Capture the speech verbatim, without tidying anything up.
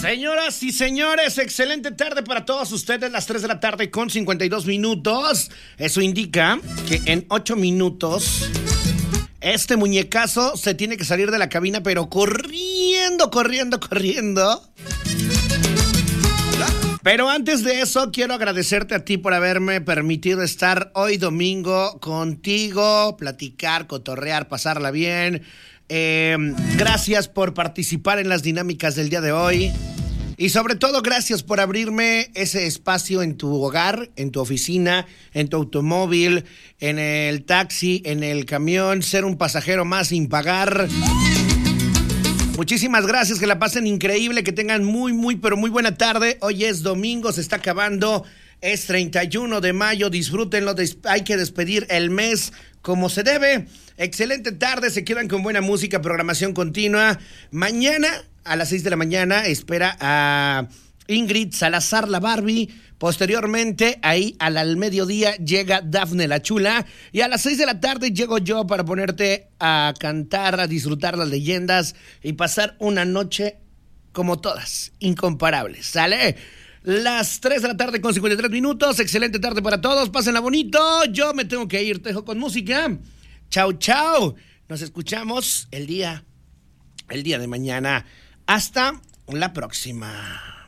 Señoras y señores, excelente tarde para todos ustedes, las tres de la tarde con cincuenta y dos minutos. Eso indica que en ocho minutos este muñecazo se tiene que salir de la cabina, pero corriendo, corriendo, corriendo. Pero antes de eso, quiero agradecerte a ti por haberme permitido estar hoy domingo contigo, platicar, cotorrear, pasarla bien. Eh, gracias por participar en las dinámicas del día de hoy. Y sobre todo, gracias por abrirme ese espacio en tu hogar, en tu oficina, en tu automóvil, en el taxi, en el camión, ser un pasajero más sin pagar. Muchísimas gracias, que la pasen increíble, que tengan muy, muy, pero muy buena tarde. Hoy es domingo, se está acabando, es treinta y uno de mayo, disfrútenlo, des- hay que despedir el mes como se debe. Excelente tarde, se quedan con buena música, programación continua. Mañana a las seis de la mañana espera a Ingrid Salazar, la Barbie. Posteriormente, ahí al, al mediodía llega Dafne la Chula. Y a las seis de la tarde llego yo para ponerte a cantar, a disfrutar las leyendas y pasar una noche como todas, incomparables. ¿Sale? Las tres de la tarde con cincuenta y tres minutos. Excelente tarde para todos. Pásenla bonito. Yo me tengo que ir. Te dejo con música. Chau, chau. Nos escuchamos el día, el día de mañana. Hasta la próxima.